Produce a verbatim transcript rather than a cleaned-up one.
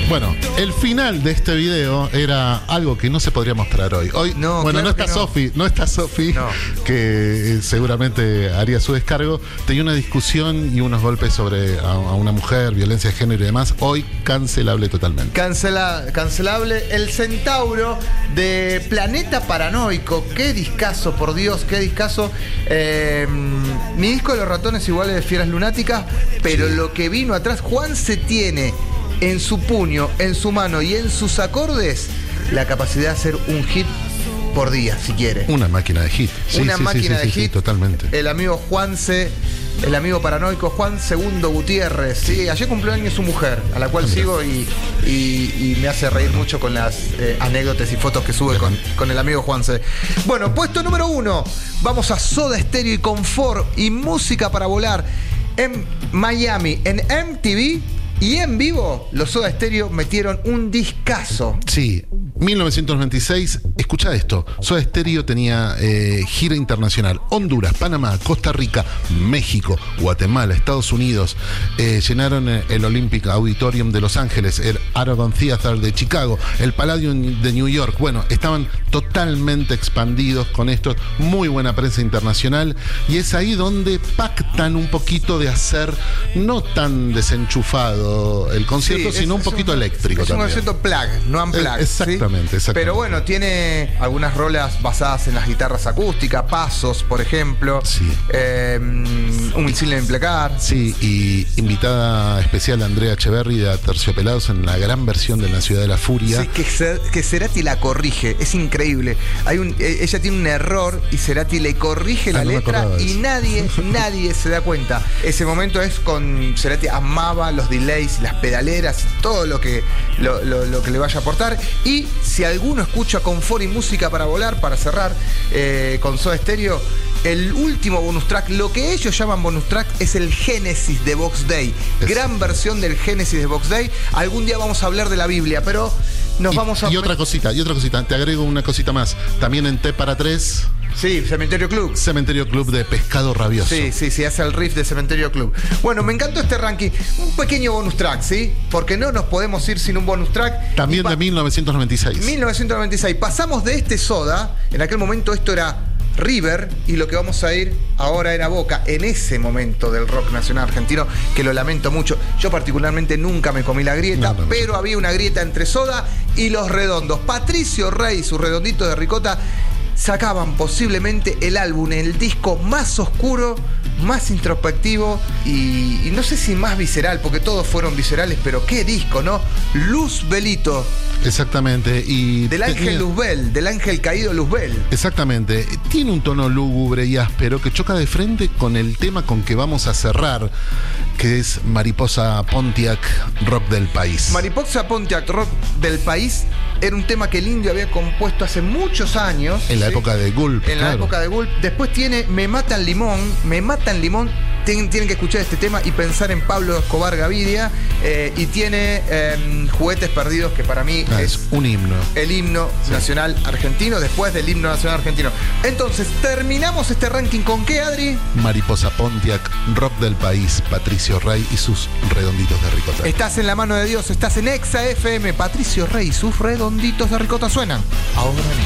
Bueno, el final de este video era algo que no se podría mostrar hoy. Hoy, no, bueno, claro no está no. Sofi, no está Sofi, no. que seguramente haría su descargo. Tenía una discusión y unos golpes sobre a, a una mujer, violencia de género y demás. Hoy cancelable totalmente. Cancela, cancelable. El Centauro de Planeta Paranoico. Qué discazo, por Dios, qué discazo. Eh, mi disco de los ratones iguales de Fieras Lunáticas, pero sí. Lo que vino atrás, Juan se tiene en su puño, en su mano y en sus acordes la capacidad de hacer un hit por día, si quiere. Una máquina de hit. Sí, Una sí, máquina sí, de sí, hit. Sí, totalmente. El amigo Juanse, el amigo paranoico Juan Segundo Gutiérrez. Sí, ayer cumplió años su mujer, a la cual ah, sigo y, y, y me hace reír mucho con las eh, anécdotas y fotos que sube con, con el amigo Juanse. Bueno, puesto número uno. Vamos a Soda Stereo y Confort y Música para Volar en Miami, en M T V. Y en vivo, los Soda Stereo metieron un discazo. Sí, mil novecientos noventa y seis, escuchá esto. Soda Stereo tenía eh, gira internacional. Honduras, Panamá, Costa Rica, México, Guatemala, Estados Unidos. Eh, llenaron el Olympic Auditorium de Los Ángeles, el Aragon Theater de Chicago, el Palladium de New York. Bueno, estaban totalmente expandidos con esto. Muy buena prensa internacional. Y es ahí donde pactan un poquito de hacer no tan desenchufado el concierto, sí, sino es, un poquito un, eléctrico es también. Es un concierto plug, no unplugged. Exactamente, ¿sí? exactamente. Pero bueno, tiene algunas rolas basadas en las guitarras acústicas, Pasos, por ejemplo. Sí. Eh, un misil en Implacar. Sí, y invitada especial Andrea Echeverri de Aterciopelados en la gran versión de La Ciudad de la Furia. Sí, que, que Cerati la corrige, es increíble. Hay un, ella tiene un error y Cerati le corrige la ah, no letra y nadie, nadie se da cuenta. Ese momento es con Cerati, amaba los delays, las pedaleras, todo lo que, lo, lo, lo que le vaya a aportar. Y si alguno escucha Confort y Música para Volar, para cerrar eh, con Soda Stereo, el último bonus track, lo que ellos llaman bonus track, es el Génesis de Box Day. Es... Gran versión del Génesis de Box Day. Algún día vamos a hablar de la Biblia, pero nos y, vamos a... Y otra cosita, y otra cosita, te agrego una cosita más. También en T para tres... Sí, Cementerio Club. Cementerio Club de Pescado Rabioso. Sí, sí, sí, hace el riff de Cementerio Club. Bueno, me encantó este ranking. Un pequeño bonus track, ¿sí? Porque no nos podemos ir sin un bonus track. También de mil novecientos noventa y seis. mil novecientos noventa y seis. Pasamos de este Soda, en aquel momento esto era River, y lo que vamos a ir ahora era Boca, en ese momento del rock nacional argentino, que lo lamento mucho. Yo particularmente nunca me comí la grieta, no, no, pero no. Había una grieta entre Soda y Los Redondos. Patricio Rey y sus Redonditos de Ricota sacaban posiblemente el álbum, el disco más oscuro, más introspectivo y, y no sé si más visceral, porque todos fueron viscerales, pero qué disco, ¿no? Luzbelito. Exactamente. Y del ángel tenía... Luzbel, del ángel caído Luzbel. Exactamente. Tiene un tono lúgubre y áspero que choca de frente con el tema con que vamos a cerrar, que es Mariposa Pontiac, Rock del País. Mariposa Pontiac, Rock del País, era un tema que el Indio había compuesto hace muchos años. En la ¿sí? época de Gulp. En claro. la época de Gulp. Después tiene Me Matan Limón, Me Matan Limón. Tienen, tienen que escuchar este tema y pensar en Pablo Escobar Gaviria. Eh, y tiene eh, Juguetes Perdidos, que para mí ah, es, es un himno. El himno sí. nacional argentino, después del himno nacional argentino. Entonces, terminamos este ranking con ¿qué, Adri? Mariposa Pontiac, Rock del País, Patricio Rey y sus Redonditos de Ricota. Estás en la mano de Dios, estás en Exa F M. Patricio Rey y sus Redonditos de Ricota suenan ahora mismo.